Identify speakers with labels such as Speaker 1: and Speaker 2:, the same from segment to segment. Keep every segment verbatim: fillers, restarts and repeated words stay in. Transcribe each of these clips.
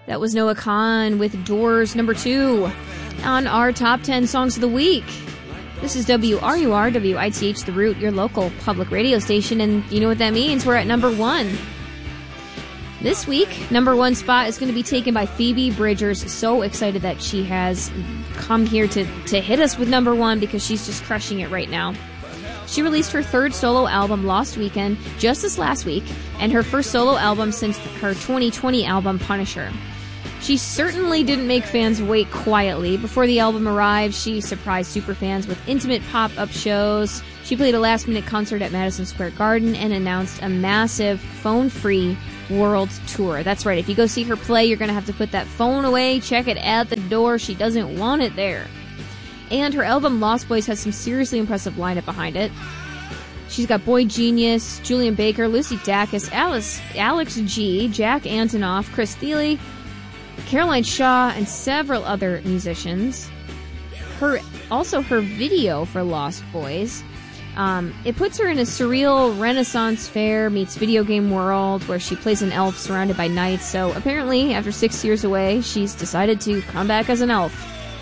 Speaker 1: That was Noah Kahan with Doors, number two on our top ten songs of the week. This is W R U R, W I T H The Root, your local public radio station, and you know what that means. We're at number one. This week, number one spot is going to be taken by Phoebe Bridgers. So excited that she has come here to, to hit us with number one because she's just crushing it right now. She released her third solo album, Lost Weekend, just this last week, and her first solo album since her twenty twenty album, Punisher. She certainly didn't make fans wait quietly. Before the album arrived, she surprised superfans with intimate pop-up shows. She played a last-minute concert at Madison Square Garden and announced a massive phone-free world tour. That's right, if you go see her play, you're going to have to put that phone away, check it at the door. She doesn't want it there. And her album Lost Boys has some seriously impressive lineup behind it. She's got Boy Genius, Julian Baker, Lucy Dacus, Alice, Alex G, Jack Antonoff, Chris Thile, Caroline Shaw, and several other musicians. Her also her video for Lost Boys, um, it puts her in a surreal Renaissance fair meets video game world where she plays an elf surrounded by knights. So apparently, after six years away, she's decided to come back as an elf.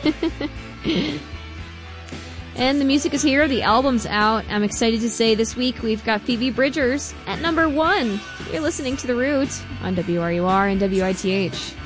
Speaker 1: And the music is here. The album's out. I'm excited to say this week we've got Phoebe Bridgers at number one. You're listening to The Root on W R U R and W I T H.